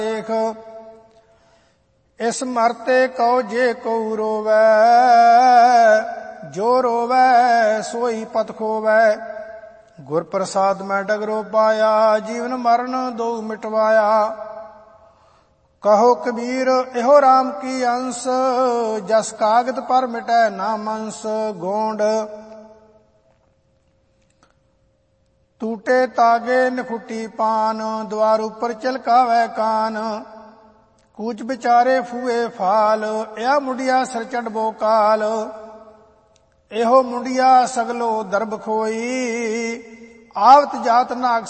ਦੇਖ। ਇਸ ਮਰਤੇ ਕਉ ਜੇ ਕਉ ਰੋਵੈ, ਜੋ ਰੋਵੈ ਸੋਈ ਪਤ ਖੋਵੈ। ਗੁਰ ਪ੍ਰਸਾਦ ਮੈਂ ਡਗਰੋ ਪਾਇਆ, ਜੀਵਨ ਮਰਨ ਦੋ ਮਿਟਵਾਇਆ। ਕਹੋ ਕਬੀਰ ਇਹੋ ਰਾਮ ਕੀ ਅੰਸ, ਜਸ ਕਾਗਦ ਪਰ ਮਿਟੈ ਨਾ ਮੰਸ। ਗੋਂਡ ਟੂਟੇ ਤਾਗੇ ਨਖੁੱਟੀ ਪਾਨ, ਦੁਆਰ ਉੱਪਰ ਚਲਕਾਵੈ ਕਾਨ। ਕੂਚ ਵਿਚਾਰੇ ਫੂਏ ਫਾਲ, ਇਹ ਮੁੰਡਿਆ ਸਿਰ ਚੜਬੋ ਕਾਲ। ਇਹੋ ਮੁੰਡਿਆ ਸਗਲੋ ਦਰਬ ਖੋਈ, ਆਵਤ ਜਾਤ ਨਾਗ